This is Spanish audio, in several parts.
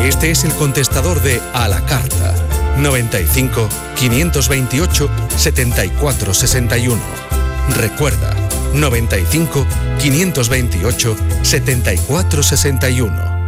Este es el contestador de A la Carta. 95 528 74 61. Recuerda, 95 528 74 61.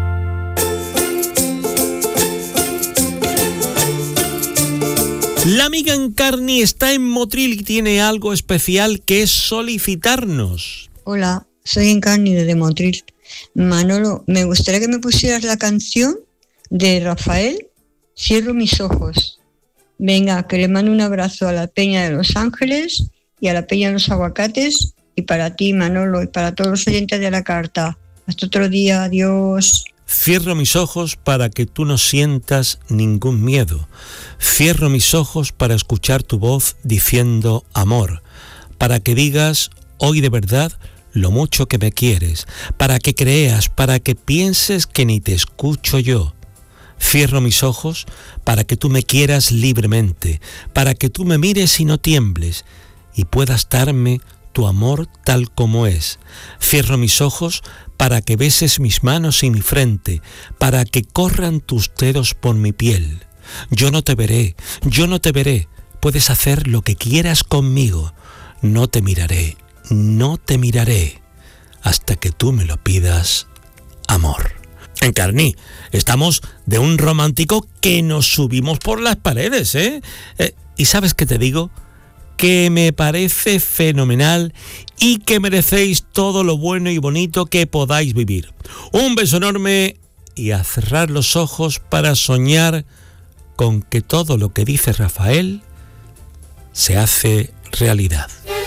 La amiga Encarni está en Motril y tiene algo especial que solicitarnos. Hola, soy Encarni desde Motril. Manolo, me gustaría que me pusieras la canción de Rafael, Cierro mis ojos. Venga, que le mando un abrazo a la Peña de Los Ángeles y a la Peña de los Aguacates, y para ti, Manolo, y para todos los oyentes de La Carta. Hasta otro día, adiós. Cierro mis ojos para que tú no sientas ningún miedo. Cierro mis ojos para escuchar tu voz diciendo amor, para que digas hoy de verdad lo mucho que me quieres, para que creas, para que pienses que ni te escucho yo. Cierro mis ojos para que tú me quieras libremente, para que tú me mires y no tiembles y puedas darme tu amor tal como es. Cierro mis ojos para que beses mis manos y mi frente, para que corran tus dedos por mi piel. Yo no te veré, puedes hacer lo que quieras conmigo. No te miraré, hasta que tú me lo pidas, amor. Encarni, estamos de un romántico que nos subimos por las paredes, ¿eh? ¿Y sabes qué te digo? Que me parece fenomenal y que merecéis todo lo bueno y bonito que podáis vivir. Un beso enorme y a cerrar los ojos para soñar con que todo lo que dice Rafael se hace realidad.